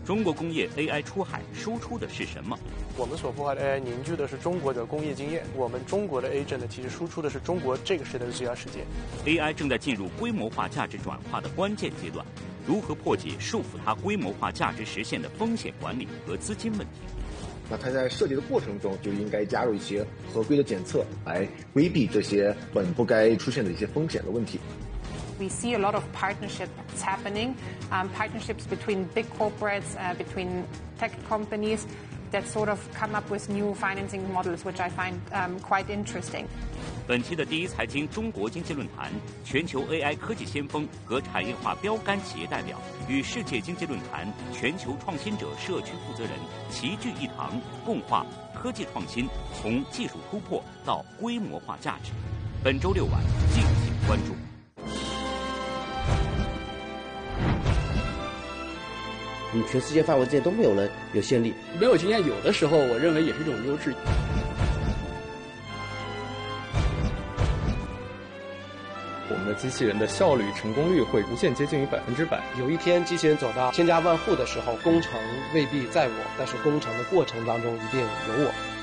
中国工业 AI 出海输出的是什么？ 我们所孵化的 AI 凝聚的是中国的工业经验，我们中国的 agent 呢，其实输出的是中国这个时代的最佳实践。 AI 正在进入规模化价值转化的关键阶段，如何破解束缚它规模化价值实现的风险管理和资金问题？ 那它在设计的过程中就应该加入一些合规的检测，来规避这些本不该出现的一些风险的问题。 We see a lot of partnerships happening, partnerships between big corporates, between tech companies that sort of come up with new financing models, which I find quite interesting. 本期的第一财经中国经济论坛，全球 AI 科技先锋和产业化标杆企业代表与世界经济论坛全球创新者社区负责人齐聚一堂，共话科技创新从技术突破到规模化价值。本周6晚敬请关注。 全世界范围之内都没有人有先例， 没有经验，有的时候我认为也是一种优势。 我们的机器人的效率、成功率会无限接近于100%。 有一天机器人走到千家万户的时候，工程未必在我，但是工程的过程当中一定有我。